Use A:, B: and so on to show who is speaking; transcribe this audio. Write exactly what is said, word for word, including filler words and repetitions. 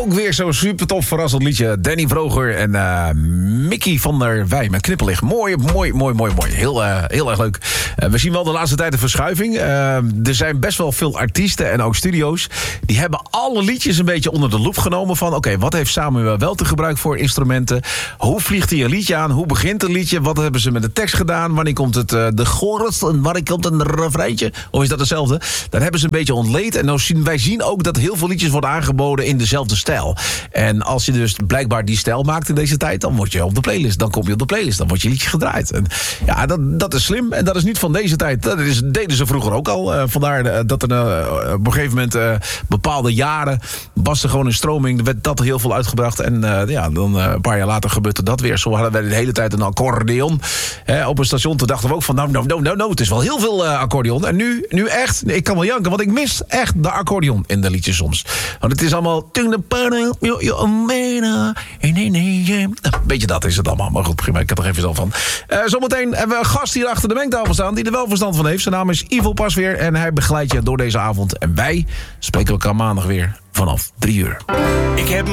A: ook weer zo'n super tof verrassend liedje. Danny Vroger en uh, Mickey van der Wij met Knipperlicht. Mooi, mooi, mooi, mooi, mooi. Heel, uh, heel erg leuk. Uh, we zien wel de laatste tijd een verschuiving. Uh, er zijn best wel veel artiesten en ook studio's. Die hebben alle liedjes een beetje onder de loep genomen van... oké, okay, wat heeft Samuel wel te gebruik voor instrumenten? Hoe vliegt hij een liedje aan? Hoe begint een liedje? Wat hebben ze met de tekst gedaan? Wanneer komt het uh, de chorus? Wanneer komt een refreintje? Of is dat hetzelfde? Dat hebben ze een beetje ontleed. En nou zien, wij zien ook dat heel veel liedjes worden aangeboden in dezelfde stijl. En als je dus blijkbaar die stijl maakt in deze tijd... dan word je op de playlist. Dan kom je op de playlist. Dan wordt je liedje gedraaid. En ja, dat, dat is slim. En dat is niet van deze tijd. Dat is, deden ze vroeger ook al. Uh, vandaar uh, dat er uh, op een gegeven moment... Uh, bepaalde jaren was er gewoon een stroming. Er werd dat heel veel uitgebracht. En uh, ja, dan uh, een paar jaar later gebeurde dat weer. Zo hadden wij de hele tijd een accordeon. Hè, op een station. Toen dachten we ook van... nou, nou, nou, nou, nou het is wel heel veel uh, accordeon. En nu, nu echt... ik kan wel janken. Want ik mis echt de accordeon in de liedjes soms. Want het is allemaal... beetje dat is het allemaal. Maar goed, prima. Ik heb er even zelf van. Uh, zometeen hebben we een gast hier achter de mengtafel staan... die er wel verstand van heeft. Zijn naam is Ivo Pasveer. En hij begeleidt je door deze avond. En wij spreken elkaar maandag weer vanaf drie uur.
B: Ik heb